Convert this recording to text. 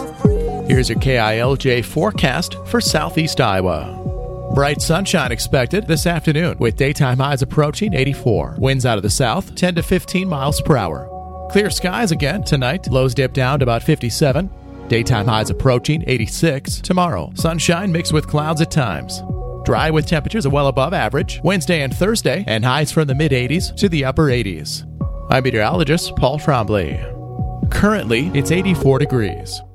Here's your KILJ forecast for southeast Iowa. Bright sunshine expected this afternoon with daytime highs approaching 84. Winds out of the south 10 to 15 miles per hour. Clear skies again tonight. Lows dip down to about 57. Daytime highs approaching 86 tomorrow. Sunshine mixed with clouds at times. Dry with temperatures well above average Wednesday and Thursday, and highs from the mid-80s to the upper 80s. I'm meteorologist Paul Trombley. Currently, it's 84 degrees.